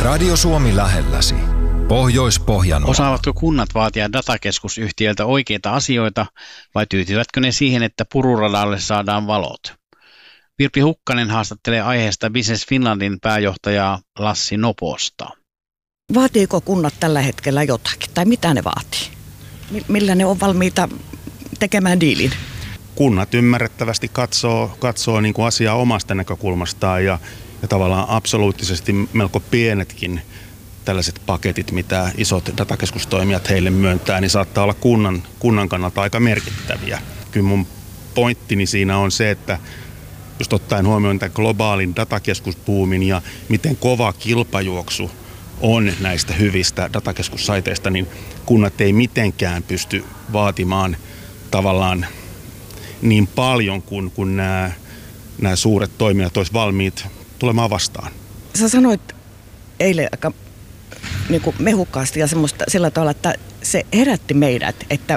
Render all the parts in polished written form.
Radio Suomi lähelläsi. Pohjois-Pohjanmaa. Osaavatko kunnat vaatia datakeskusyhtiöltä oikeita asioita vai tyytyvätkö ne siihen, että pururadalle saadaan valot? Virpi Hukkanen haastattelee aiheesta Business Finlandin pääjohtajaa Lassi Noposta. Vaatiiko kunnat tällä hetkellä jotakin tai mitä ne vaatii? Millä ne on valmiita tekemään diilin? Kunnat ymmärrettävästi katsoo niin kuin asiaa omasta näkökulmastaan ja tavallaan absoluuttisesti melko pienetkin tällaiset paketit, mitä isot datakeskustoimijat heille myöntää, niin saattaa olla kunnan kannalta aika merkittäviä. Kyllä mun pointtini siinä on se, että just ottaen huomioon tämän globaalin datakeskusbuumin ja miten kova kilpajuoksu on näistä hyvistä datakeskussaiteista, niin kunnat ei mitenkään pysty vaatimaan tavallaan niin paljon kuin nämä suuret toimijat olisi valmiit tulemaan vastaan. Sä sanoit eilen aika niin kuin mehukkaasti ja sillä tavalla, että se herätti meidät, että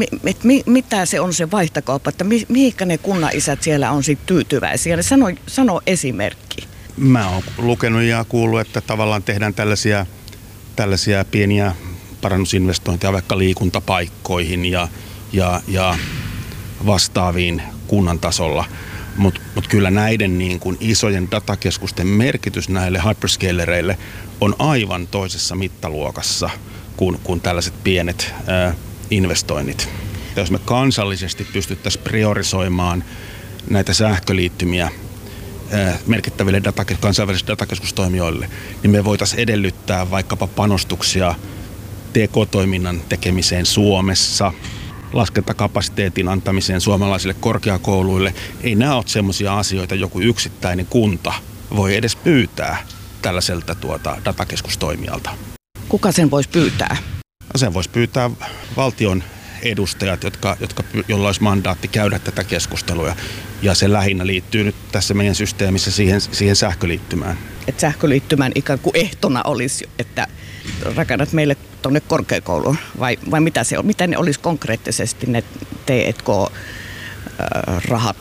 mitä se on se vaihtokauppa, että mihinkä ne kunnanisät siellä on sitten tyytyväisiä. Sano esimerkki. Mä oon lukenut ja kuullut, että tavallaan tehdään tällaisia pieniä parannusinvestointeja vaikka liikuntapaikkoihin ja vastaaviin kunnan tasolla. Mutta kyllä näiden niin kuin isojen datakeskusten merkitys näille hyperscalereille on aivan toisessa mittaluokassa kuin tällaiset pienet investoinnit. Ja jos me kansallisesti pystyttäisiin priorisoimaan näitä sähköliittymiä merkittäville kansainvälisille datakeskustoimijoille, niin me voitaisiin edellyttää vaikkapa panostuksia TK-toiminnan tekemiseen Suomessa, laskentakapasiteetin antamiseen suomalaisille korkeakouluille. Ei nämä ole sellaisia asioita, joku yksittäinen kunta voi edes pyytää tällaiselta datakeskustoimijalta. Kuka sen voisi pyytää? Sen voisi pyytää valtion edustajat, joilla olisi mandaatti käydä tätä keskustelua. Ja se lähinnä liittyy nyt tässä meidän systeemissä siihen sähköliittymään. Että sähköliittymän ikään kuin ehtona olisi, että rakennat meille tuonne korkeakouluun, vai mitä se on? Miten ne olisi konkreettisesti ne T&K-rahat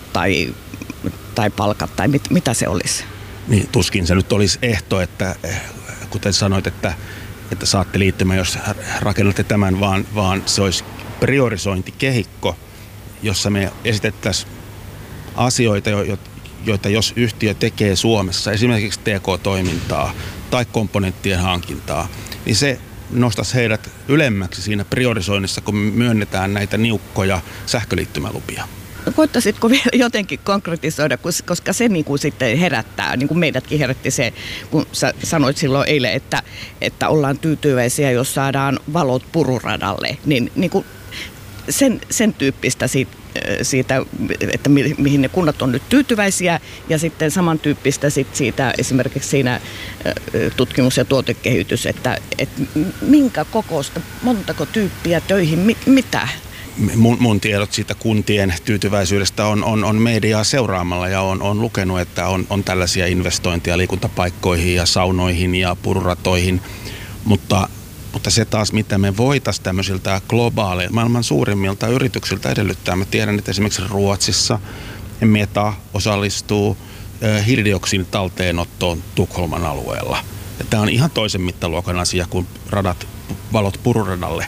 tai palkat, tai mitä se olisi? Niin, tuskin se nyt olisi ehto, että kuten sanoit, että saatte liittymään, jos rakennatte tämän, vaan se olisi priorisointikehikko, jossa me esitettäisiin asioita, joita jos yhtiö tekee Suomessa, esimerkiksi TK-toimintaa tai komponenttien hankintaa, niin se nostaisi heidät ylemmäksi siinä priorisoinnissa, kun me myönnetään näitä niukkoja sähköliittymälupia. Voittaisitko vielä jotenkin konkretisoida, koska se niin kuin sitten herättää, niin kuin meidätkin herätti se, kun sä sanoit silloin eilen, että ollaan tyytyväisiä, jos saadaan valot pururadalle, niin kuin sen tyyppistä siitä, että mihin ne kunnat on nyt tyytyväisiä, ja sitten samantyyppistä siitä esimerkiksi siinä tutkimus- ja tuotekehitys, että minkä kokoista, montako tyyppiä töihin, mitä? Mun tiedot siitä kuntien tyytyväisyydestä on mediaa seuraamalla ja on lukenut, että on tällaisia investointeja liikuntapaikkoihin ja saunoihin ja pururatoihin, mutta se taas, mitä me voitaisiin tämmöisiltä globaaleilta, maailman suurimmilta yrityksiltä edellyttää. Mä tiedän, että esimerkiksi Ruotsissa Meta osallistuu hiilidioksidin talteenottoon Tukholman alueella. Ja tämä on ihan toisen mittaluokan asia kuin valot pururadalle.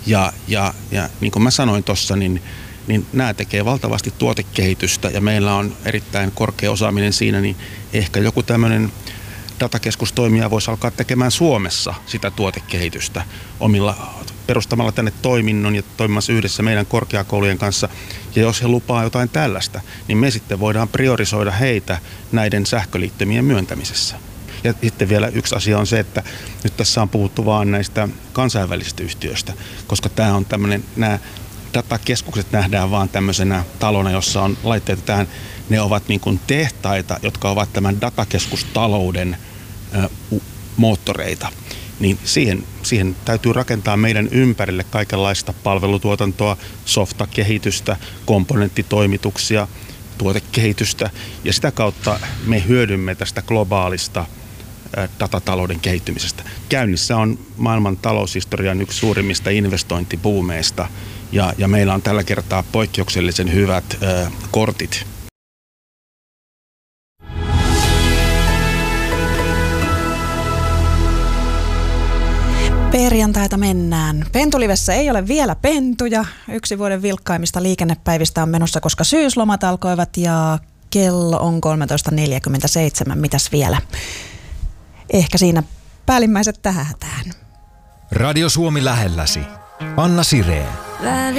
Ja niin kuin mä sanoin tuossa, niin nämä tekee valtavasti tuotekehitystä ja meillä on erittäin korkea osaaminen siinä, niin ehkä joku tämmöinen datakeskustoimija voisi alkaa tekemään Suomessa sitä tuotekehitystä perustamalla tänne toiminnon ja toimimassa yhdessä meidän korkeakoulujen kanssa. Ja jos he lupaa jotain tällaista, niin me sitten voidaan priorisoida heitä näiden sähköliittymien myöntämisessä. Ja sitten vielä yksi asia on se, että nyt tässä on puhuttu vaan näistä kansainvälisistä yhtiöistä, koska tämä on tämmöinen, nämä datakeskukset nähdään vaan tämmöisenä talona, jossa on laitteita tähän. Ne ovat niin kuin tehtaita, jotka ovat tämän datakeskustalouden moottoreita. Niin siihen täytyy rakentaa meidän ympärille kaikenlaista palvelutuotantoa, softakehitystä, komponenttitoimituksia, tuotekehitystä. Ja sitä kautta me hyödymme tästä globaalista datatalouden kehittymisestä. Käynnissä on maailman taloushistorian yksi suurimmista investointibuumeista ja meillä on tällä kertaa poikkeuksellisen hyvät kortit. Perjantaita mennään. Pentulivessä ei ole vielä pentuja. 1 vuoden vilkkaimmista liikennepäivistä on menossa, koska syyslomat alkoivat ja kello on 13.47. Mitäs vielä? Ehkä siinä päällimmäiset tähän hätään. Radio Suomi lähelläsi. Anna Sireen.